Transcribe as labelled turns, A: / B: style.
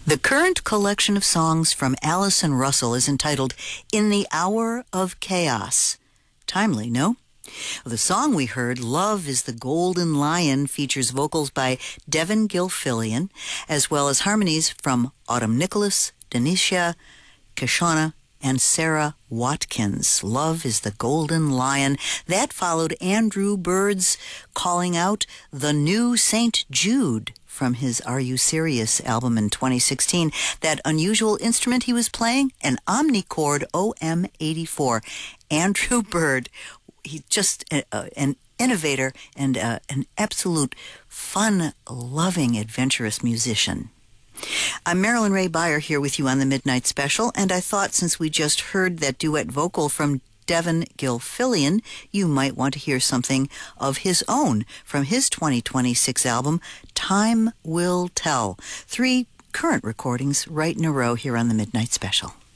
A: The current collection of songs from Allison Russell is entitled In the Hour of Chaos. Timely, no? The song we heard, Love is the Golden Lion, features vocals by Devin Gilfillian, as well as harmonies from Autumn Nicholas, Denisha, Kashana, and Sarah Watkins. Love is the Golden Lion. That followed Andrew Bird's Calling Out, The New St. Jude, from his Are You Serious album in 2016. That unusual instrument he was playing, an Omnichord OM84. Andrew Bird, he's just an innovator and an absolute fun-loving, adventurous musician. I'm Marilyn Ray Beyer here with you on the Midnight Special, and I thought since we just heard that duet vocal from Devin Gilfillian, you might want to hear something of his own from his 2026 album, Time Will Tell. 3 current recordings right in a row here on the Midnight Special.